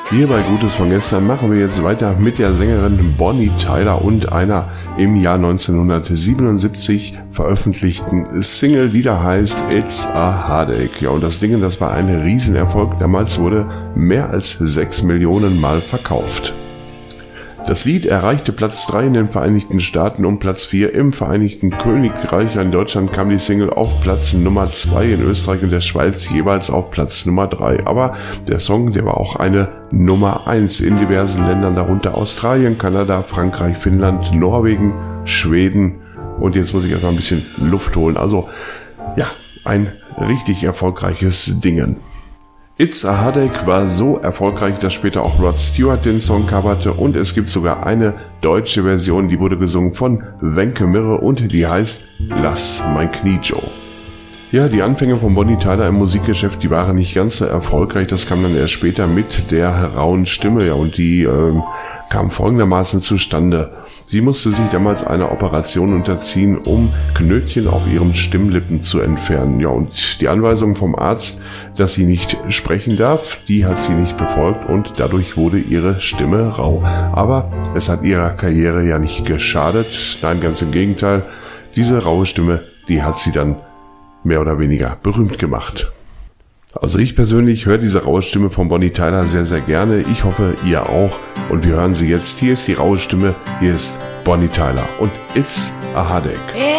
Hier bei Gutes von gestern machen wir jetzt weiter mit der Sängerin Bonnie Tyler und einer im Jahr 1977 veröffentlichten Single, die da heißt It's a Heartache. Ja, und das Ding, das war ein Riesenerfolg. Damals wurde mehr als 6 Millionen Mal verkauft. Das Lied erreichte Platz 3 in den Vereinigten Staaten und Platz 4 im Vereinigten Königreich. In Deutschland kam die Single auf Platz Nummer 2, in Österreich und der Schweiz jeweils auf Platz Nummer 3. Aber der Song, der war auch eine Nummer 1 in diversen Ländern, darunter Australien, Kanada, Frankreich, Finnland, Norwegen, Schweden. Und jetzt muss ich erstmal ein bisschen Luft holen. Also ja, ein richtig erfolgreiches Dingen. It's a Heartache war so erfolgreich, dass später auch Rod Stewart den Song coverte und es gibt sogar eine deutsche Version, die wurde gesungen von Wenke Mirre und die heißt Lass mein Knie Joe. Ja, die Anfänge von Bonnie Tyler im Musikgeschäft, die waren nicht ganz so erfolgreich. Das kam dann erst später mit der rauen Stimme, ja, und die kam folgendermaßen zustande. Sie musste sich damals einer Operation unterziehen, um Knötchen auf ihren Stimmlippen zu entfernen. Ja, und die Anweisung vom Arzt, dass sie nicht sprechen darf, die hat sie nicht befolgt und dadurch wurde ihre Stimme rau. Aber es hat ihrer Karriere ja nicht geschadet. Nein, ganz im Gegenteil. Diese raue Stimme, die hat sie dann mehr oder weniger berühmt gemacht. Also ich persönlich höre diese raue Stimme von Bonnie Tyler sehr, sehr gerne. Ich hoffe, ihr auch. Und wir hören sie jetzt. Hier ist die raue Stimme. Hier ist Bonnie Tyler und It's a Heartache.